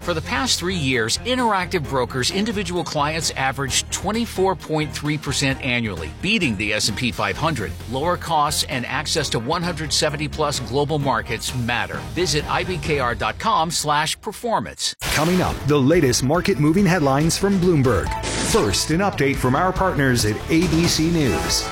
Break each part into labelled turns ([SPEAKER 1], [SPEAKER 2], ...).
[SPEAKER 1] For the past 3 years, Interactive Brokers individual clients averaged 24.3% annually, beating the S&P 500. Lower costs and access to 170-plus global markets matter. Visit ibkr.com/performance.
[SPEAKER 2] Coming up, the latest market-moving headlines from Bloomberg. First, an update from our partners at ABC News.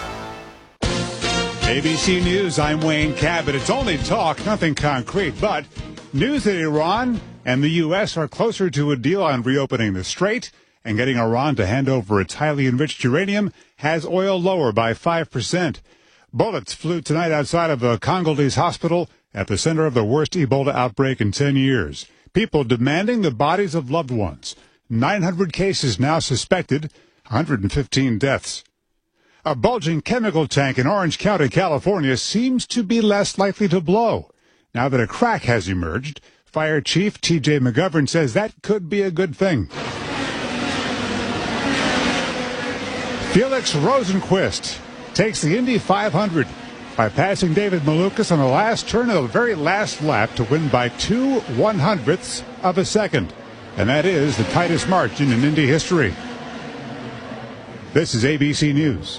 [SPEAKER 3] ABC News, I'm Wayne Cabot. It's only talk, nothing concrete, but news that Iran and the U.S. are closer to a deal on reopening the strait, and getting Iran to hand over its highly enriched uranium has oil lower by 5%. Bullets flew tonight outside of a Congolese hospital at the center of the worst Ebola outbreak in 10 years. People demanding the bodies of loved ones. 900 cases now suspected, 115 deaths. A bulging chemical tank in Orange County, California seems to be less likely to blow. Now that a crack has emerged, Fire Chief T.J. McGovern says that could be a good thing. Felix Rosenqvist takes the Indy 500 by passing David Malukas on the last turn of the very last lap to win by 2/100ths of a second. And that is the tightest margin in Indy history. This is ABC News.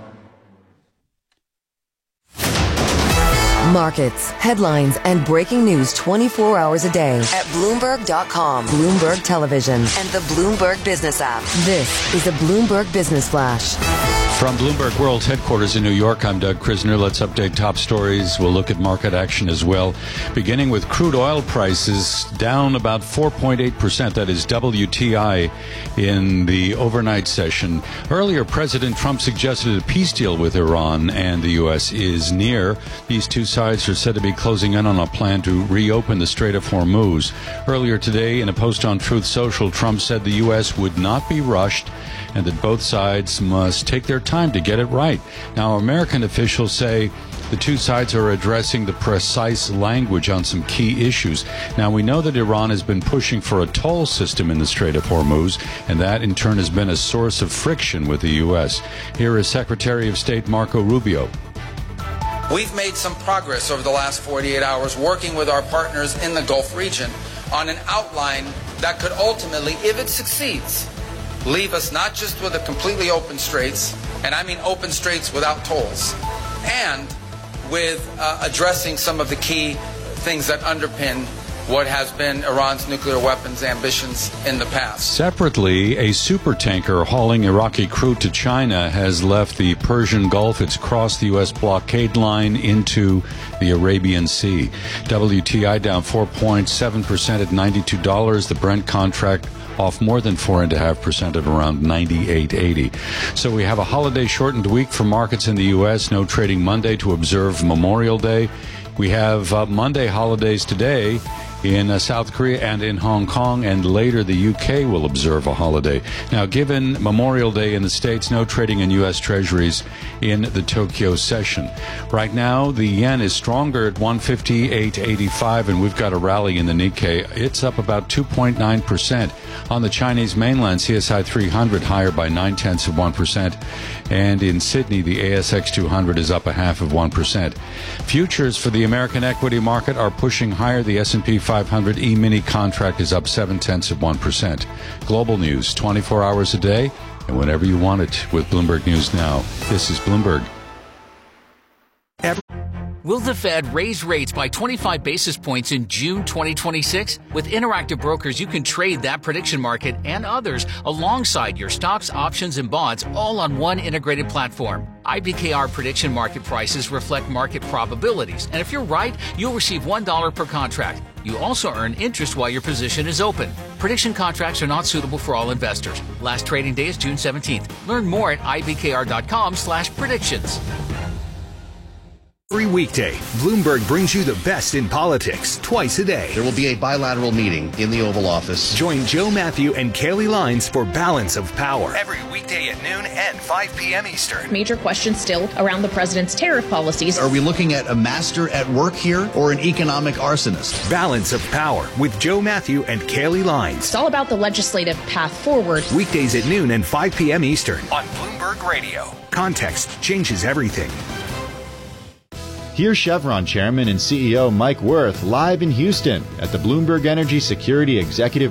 [SPEAKER 4] Markets, headlines, and breaking news 24 hours a day at Bloomberg.com, Bloomberg Television, and the Bloomberg Business app. This is the Bloomberg Business Flash.
[SPEAKER 5] From Bloomberg World Headquarters in New York, I'm Doug Krisner. Let's update top stories. We'll look at market action as well. Beginning with crude oil prices down about 4.8%. That is WTI in the overnight session. Earlier, President Trump suggested a peace deal with Iran, and the U.S. is near. These two sides are said to be closing in on a plan to reopen the Strait of Hormuz. Earlier today, in a post on Truth Social, Trump said the U.S. would not be rushed and that both sides must take their time to get it right. Now, American officials say the two sides are addressing the precise language on some key issues. Now, we know that Iran has been pushing for a toll system in the Strait of Hormuz, and that in turn has been a source of friction with the U.S. Here is Secretary of State Marco Rubio.
[SPEAKER 6] We've made some progress over the last 48 hours working with our partners in the Gulf region on an outline that could ultimately, if it succeeds, leave us not just with a completely open straits, and I mean open straits without tolls, and with addressing some of the key things that underpin what has been Iran's nuclear weapons ambitions in the past.
[SPEAKER 5] Separately, a supertanker hauling Iraqi crude to China has left the Persian Gulf. It's crossed the U.S. blockade line into the Arabian Sea. WTI down 4.7% at $92. The Brent contract off more than 4.5% at around 98.80. So we have a holiday-shortened week for markets in the U.S. No trading Monday to observe Memorial Day. We have Monday holidays today in South Korea and in Hong Kong, and later the UK will observe a holiday. Now, given Memorial Day in the States, no trading in U.S. Treasuries in the Tokyo session. Right now, the yen is stronger at 158.85, and we've got a rally in the Nikkei. It's up about 2.9%. On the Chinese mainland, CSI 300 higher by 0.9%, and in Sydney, the ASX 200 is up 0.5%. Futures for the American equity market are pushing higher. The S&P 500 E-mini contract is up 0.7%. Global news, 24 hours a day, and whenever you want it with Bloomberg News Now. This is Bloomberg.
[SPEAKER 1] Will the Fed raise rates by 25 basis points in June 2026? With Interactive Brokers, you can trade that prediction market and others alongside your stocks, options, and bonds all on one integrated platform. IBKR prediction market prices reflect market probabilities, and if you're right, you'll receive $1 per contract. You also earn interest while your position is open. Prediction contracts are not suitable for all investors. Last trading day is June 17th. Learn more at ibkr.com/predictions.
[SPEAKER 2] Every weekday, Bloomberg brings you the best in politics twice a day.
[SPEAKER 7] There will be a bilateral meeting in the Oval Office.
[SPEAKER 2] Join Joe Matthew and Kaylee Lines for Balance of Power.
[SPEAKER 8] Every weekday at noon and 5 p.m. Eastern.
[SPEAKER 9] Major questions still around the president's tariff policies.
[SPEAKER 7] Are we looking at a master at work here or an economic arsonist?
[SPEAKER 2] Balance of Power with Joe Matthew and Kaylee Lines.
[SPEAKER 9] It's all about the legislative path forward.
[SPEAKER 2] Weekdays at noon and 5 p.m. Eastern.
[SPEAKER 8] On Bloomberg Radio.
[SPEAKER 2] Context changes everything.
[SPEAKER 10] Here's Chevron Chairman and CEO Mike Wirth live in Houston at the Bloomberg Energy Security Executive